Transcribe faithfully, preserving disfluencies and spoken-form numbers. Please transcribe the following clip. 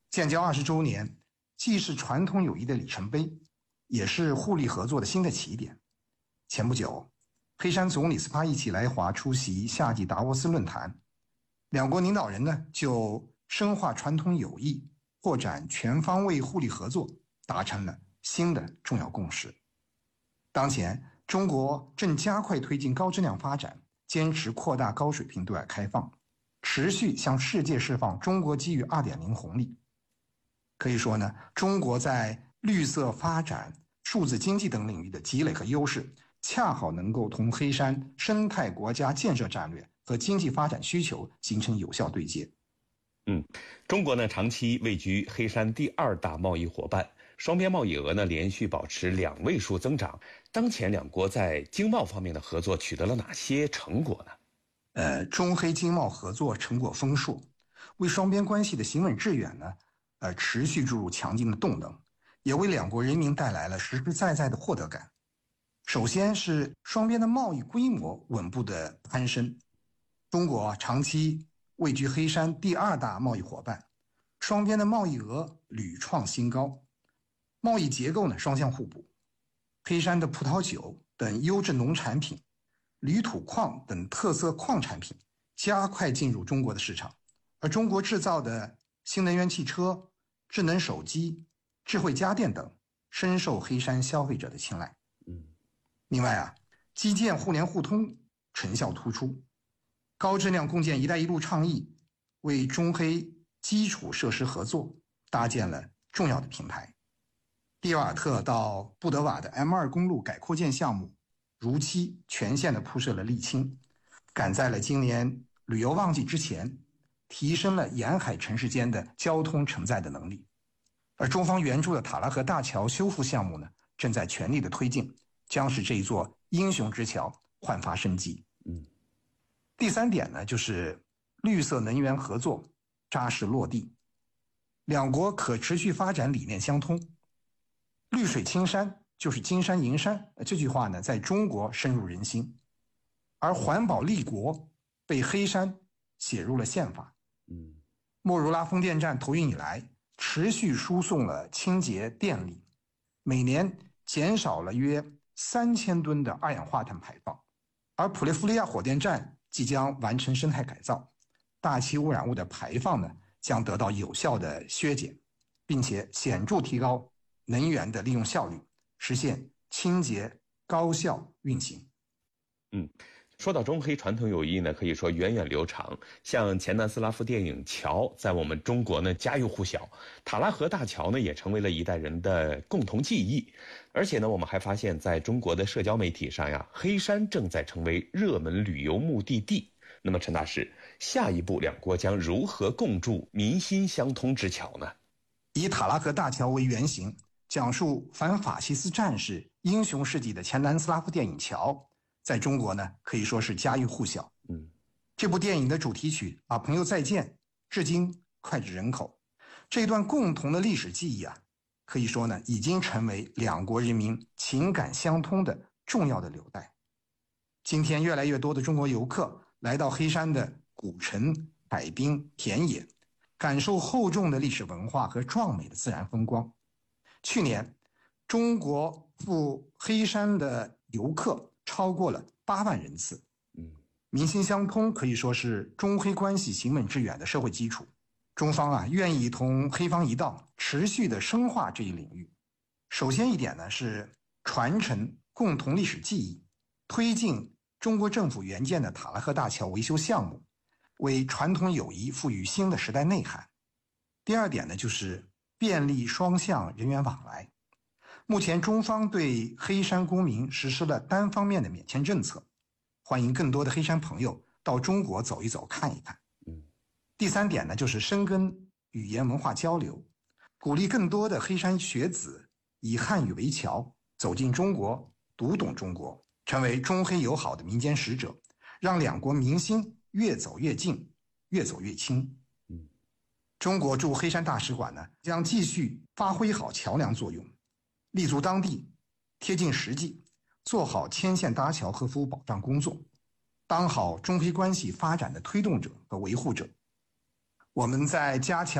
建交二十周年，既是传统友谊的里程碑，也是互利合作的新的起点。前不久，黑山总理斯帕伊奇来华出席夏季达沃斯论坛，两国领导人呢就深化传统友谊、扩展全方位互利合作达成了新的重要共识。当前，中国正加快推进高质量发展，坚持扩大高水平对外开放，持续向世界释放中国机遇 二点零 红利。可以说呢，中国在绿色发展、数字经济等领域的积累和优势，恰好能够同黑山生态国家建设战略和经济发展需求形成有效对接。 嗯，中国呢长期位居黑山第二大贸易伙伴，双边贸易额呢连续保持两位数增长。当前两国在经贸方面的合作取得了哪些成果呢？ 呃，中黑经贸合作成果丰硕，为双边关系的行稳致远呢，呃，持续注入强劲的动能，也为两国人民带来了实实在在的获得感。首先是双边的贸易规模稳步的攀升，中国长期位居黑山第二大贸易伙伴，双边的贸易额屡创新高，贸易结构呢双向互补。黑山的葡萄酒等优质农产品、铝土矿等特色矿产品加快进入中国的市场，而中国制造的新能源汽车、智能手机、智慧家电等深受黑山消费者的青睐。 嗯， 另外啊，基建互联互通成效突出，高质量共建“一带一路”倡议为中黑基础设施合作搭建了重要的平台。蒂瓦尔特到布德瓦的 M 二 公路改扩建项目如期全线的铺设了沥青，赶在了今年旅游旺季之前，提升了沿海城市间的交通承载的能力。而中方援助的塔拉河大桥修复项目呢，正在全力的推进，将使这一座英雄之桥焕发生机。 嗯， 第三点呢，就是绿色能源合作扎实落地，两国可持续发展理念相通。绿水青山就是金山银山，这句话呢，在中国深入人心，而环保立国被黑山写入了宪法。 嗯， 莫如拉风电站投运以来，持续输送了清洁电力，每年减少了约三千吨的二氧化碳排放。而普列夫利亚火电站即将完成生态改造，大气污染物的排放呢将得到有效的削减，并且显著提高能源的利用效率，实现清洁高效运行。 嗯，说到中黑传统友谊呢，可以说源远流长。像前南斯拉夫电影《桥》在我们中国呢家喻户晓，塔拉河大桥呢也成为了一代人的共同记忆。而且呢，我们还发现在中国的社交媒体上呀，黑山正在成为热门旅游目的地。那么陈大师，下一步两国将如何共筑民心相通之桥呢？ 以塔拉河大桥为原型，讲述反法西斯战士英雄事迹的前南斯拉夫电影《桥》，在中国呢可以说是家喻户晓。 嗯， 这部电影的主题曲《啊朋友再见》至今脍炙人口。这段共同的历史记忆啊，可以说呢已经成为两国人民情感相通的重要的纽带。今天越来越多的中国游客来到黑山的古城、海滨、田野，感受厚重的历史文化和壮美的自然风光。去年，中国赴黑山的游客超过了八万人次。 嗯， 民心相通可以说是中黑关系行稳致远的社会基础。中方啊，愿意同黑方一道，持续的深化这一领域。首先一点呢，是传承共同历史记忆，推进中国政府援建的塔拉河大桥维修项目，为传统友谊赋予新的时代内涵。第二点呢，就是便利双向人员往来。目前中方对黑山公民实施了单方面的免签政策，欢迎更多的黑山朋友到中国走一走看一看。 嗯， 第三点呢，就是深耕语言文化交流，鼓励更多的黑山学子以汉语为桥，走进中国，读懂中国，成为中黑友好的民间使者，让两国民心越走越近，越走越亲。 嗯， 中国驻黑山大使馆呢，将继续发挥好桥梁作用，立足当地，贴近实际，做好牵线搭桥和服务保障工作，当好中黑关系发展的推动者和维护者。我们在加强